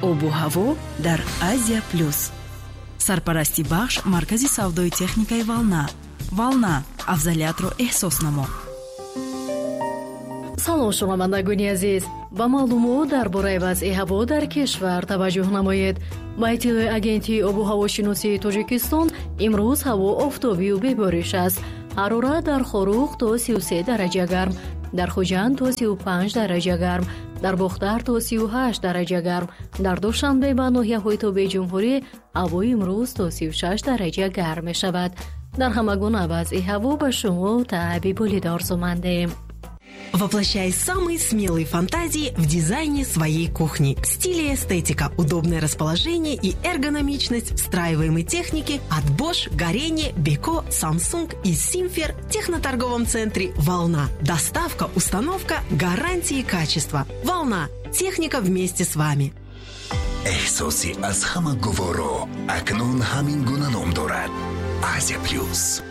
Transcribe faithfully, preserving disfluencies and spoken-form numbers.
обу ҳаво дар Азия плюс. Сарпарасти бахш маркази савдои техникаи Волна. Волна, афзалиятро эҳсос намо. салом шунавандагони азиз, ба маълумот дар бораи вазъи ҳаво дар кишвар таваҷҷӯҳ намоед. ба иттилои агентии обу ҳавошиносии Тоҷикистон, имрӯз ҳаво офтобию бебориш аст. ҳарорат дар Хорух то сию се дараҷа гарм, дар Хуҷанд то сию панҷ дараҷа гарм, дар Бохтар то сию ҳашт дараҷа гарм, дар Душанбе ва ноҳияҳои Тобеҷумҳурӣ ҳаво имрӯз то сию шаш дараҷа гарм мешавад. дар ҳама гуна вазъи ҳаво ба шумо таъби болид орзумандем. Воплощай самые смелые фантазии в дизайне своей кухни. Стиль и эстетика, удобное расположение и эргономичность встраиваемой техники от Bosch, Горение, Beko, Samsung и Simfer в техноторговом центре «Волна». Доставка, установка, гарантии и качество. «Волна». Техника вместе с вами. эҳсоси аз ҳама гуворо акнун ҳамин гуна ном дорад. Азия плюс.